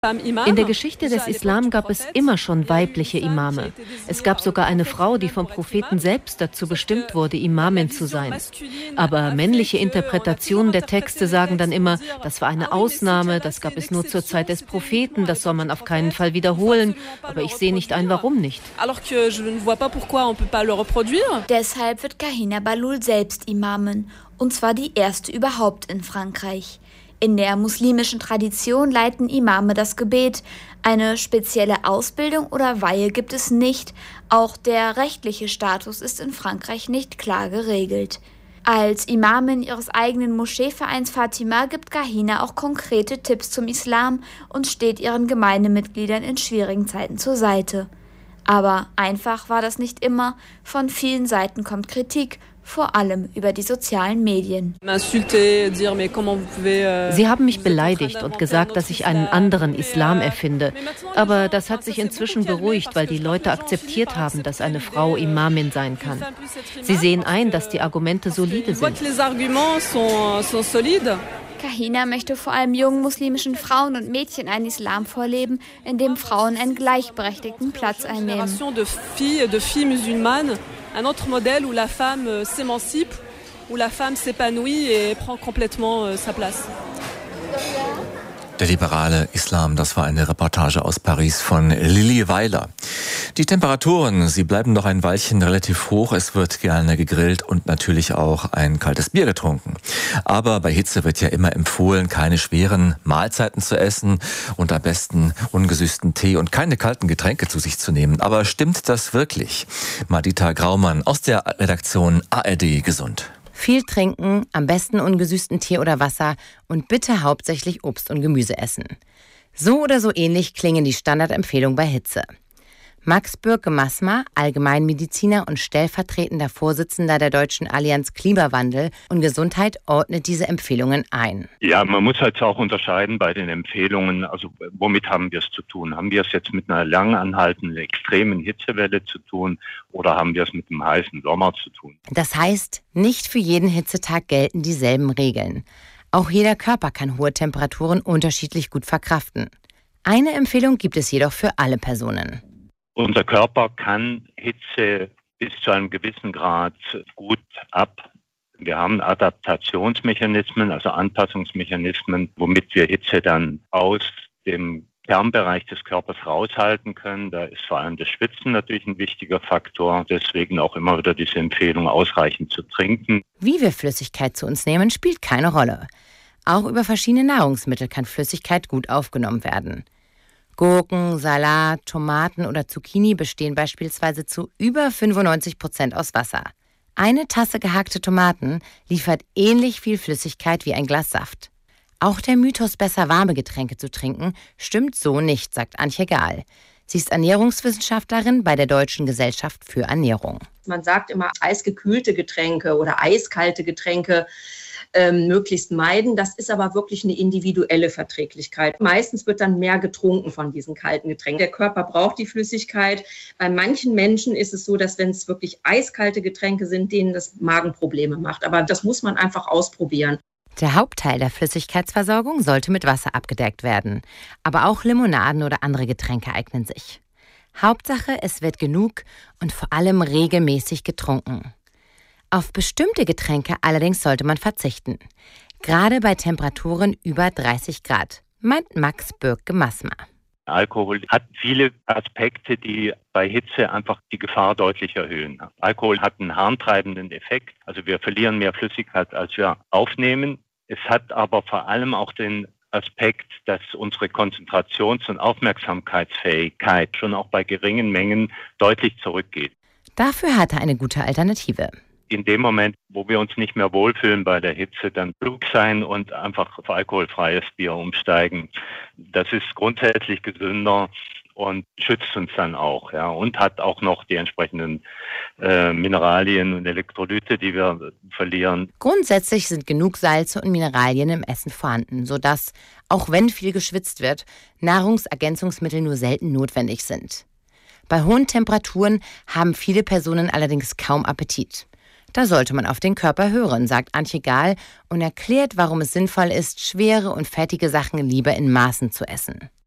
In der Geschichte des Islam gab es immer schon weibliche Imame. Es gab sogar eine Frau, die vom Propheten selbst dazu bestimmt wurde, Imamin zu sein. Aber männliche Interpretationen der Texte sagen dann immer, das war eine Ausnahme, das gab es nur zur Zeit des Propheten, das soll man auf keinen Fall wiederholen. Aber ich sehe nicht ein, warum nicht. Deshalb wird Kahina Bahloul selbst Imamin, und zwar die erste überhaupt in Frankreich. In der muslimischen Tradition leiten Imame das Gebet. Eine spezielle Ausbildung oder Weihe gibt es nicht. Auch der rechtliche Status ist in Frankreich nicht klar geregelt. Als Imamin ihres eigenen Moscheevereins Fatima gibt Kahina auch konkrete Tipps zum Islam und steht ihren Gemeindemitgliedern in schwierigen Zeiten zur Seite. Aber einfach war das nicht immer. Von vielen Seiten kommt Kritik, vor allem über die sozialen Medien. Sie haben mich beleidigt und gesagt, dass ich einen anderen Islam erfinde. Aber das hat sich inzwischen beruhigt, weil die Leute akzeptiert haben, dass eine Frau Imamin sein kann. Sie sehen ein, dass die Argumente solide sind. Kahina möchte vor allem jungen muslimischen Frauen und Mädchen einen Islam vorleben, in dem Frauen einen gleichberechtigten Platz einnehmen. Un autre modèle où la femme s'émancipe, où la femme s'épanouit et prend complètement sa place. Der liberale Islam, das war eine Reportage aus Paris von Lilly Weiler. Die Temperaturen, sie bleiben noch ein Weilchen relativ hoch. Es wird gerne gegrillt und natürlich auch ein kaltes Bier getrunken. Aber bei Hitze wird ja immer empfohlen, keine schweren Mahlzeiten zu essen und am besten ungesüßten Tee und keine kalten Getränke zu sich zu nehmen. Aber stimmt das wirklich? Madita Graumann aus der Redaktion ARD Gesund. Viel trinken, am besten ungesüßten Tee oder Wasser und bitte hauptsächlich Obst und Gemüse essen. So oder so ähnlich klingen die Standardempfehlungen bei Hitze. Max Bürke-Masma, Allgemeinmediziner und stellvertretender Vorsitzender der Deutschen Allianz Klimawandel und Gesundheit, ordnet diese Empfehlungen ein. Ja, man muss halt auch unterscheiden bei den Empfehlungen, also womit haben wir es zu tun? Haben wir es jetzt mit einer lang anhaltenden extremen Hitzewelle zu tun oder haben wir es mit einem heißen Sommer zu tun? Das heißt, nicht für jeden Hitzetag gelten dieselben Regeln. Auch jeder Körper kann hohe Temperaturen unterschiedlich gut verkraften. Eine Empfehlung gibt es jedoch für alle Personen. Unser Körper kann Hitze bis zu einem gewissen Grad gut ab. Wir haben Adaptationsmechanismen, also Anpassungsmechanismen, womit wir Hitze dann aus dem Kernbereich des Körpers raushalten können. Da ist vor allem das Schwitzen natürlich ein wichtiger Faktor. Deswegen auch immer wieder diese Empfehlung, ausreichend zu trinken. Wie wir Flüssigkeit zu uns nehmen, spielt keine Rolle. Auch über verschiedene Nahrungsmittel kann Flüssigkeit gut aufgenommen werden. Gurken, Salat, Tomaten oder Zucchini bestehen beispielsweise zu über 95% aus Wasser. Eine Tasse gehackte Tomaten liefert ähnlich viel Flüssigkeit wie ein Glas Saft. Auch der Mythos, besser warme Getränke zu trinken, stimmt so nicht, sagt Antje Gahl. Sie ist Ernährungswissenschaftlerin bei der Deutschen Gesellschaft für Ernährung. Man sagt immer, eisgekühlte Getränke oder eiskalte Getränke möglichst meiden. Das ist aber wirklich eine individuelle Verträglichkeit. Meistens wird dann mehr getrunken von diesen kalten Getränken. Der Körper braucht die Flüssigkeit. Bei manchen Menschen ist es so, dass wenn es wirklich eiskalte Getränke sind, denen das Magenprobleme macht. Aber das muss man einfach ausprobieren. Der Hauptteil der Flüssigkeitsversorgung sollte mit Wasser abgedeckt werden. Aber auch Limonaden oder andere Getränke eignen sich. Hauptsache, es wird genug und vor allem regelmäßig getrunken. Auf bestimmte Getränke allerdings sollte man verzichten. Gerade bei Temperaturen über 30 Grad, meint Max Bürke-Masma. Alkohol hat viele Aspekte, die bei Hitze einfach die Gefahr deutlich erhöhen. Alkohol hat einen harntreibenden Effekt. Also wir verlieren mehr Flüssigkeit, als wir aufnehmen. Es hat aber vor allem auch den Aspekt, dass unsere Konzentrations- und Aufmerksamkeitsfähigkeit schon auch bei geringen Mengen deutlich zurückgeht. Dafür hat er eine gute Alternative. In dem Moment, wo wir uns nicht mehr wohlfühlen bei der Hitze, dann klug sein und einfach auf alkoholfreies Bier umsteigen. Das ist grundsätzlich gesünder und schützt uns dann auch, ja, und hat auch noch die entsprechenden Mineralien und Elektrolyte, die wir verlieren. Grundsätzlich sind genug Salze und Mineralien im Essen vorhanden, sodass, auch wenn viel geschwitzt wird, Nahrungsergänzungsmittel nur selten notwendig sind. Bei hohen Temperaturen haben viele Personen allerdings kaum Appetit. Da sollte man auf den Körper hören, sagt Antje Gahl und erklärt, warum es sinnvoll ist, schwere und fettige Sachen lieber in Maßen zu essen.